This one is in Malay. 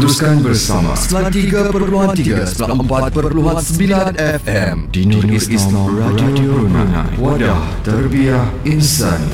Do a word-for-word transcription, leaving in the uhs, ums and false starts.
Teruskan bersama sembilan puluh tiga perpuluhan tiga, sembilan puluh empat perpuluhan sembilan F M di Nur Islam Radio Brunei. Wadah terbiah insan.